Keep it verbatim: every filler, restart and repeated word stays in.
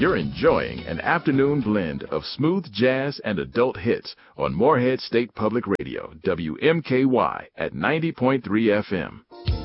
You're enjoying an afternoon blend of smooth jazz and adult hits on Morehead State Public Radio, W M K Y, at ninety point three F M.